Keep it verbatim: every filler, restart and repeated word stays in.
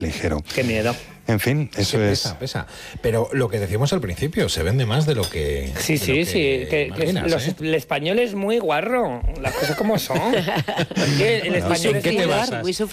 ligero. Qué miedo. En fin, eso Sí, es... pesa, pesa. Pero lo que decíamos al principio, se vende más de lo que Sí, de sí, lo que sí. Que, que imaginas, los, ¿eh? el español es muy guarro. Las cosas como son. Es que el Bueno, español ¿en es qué muy te guarro. basas? muy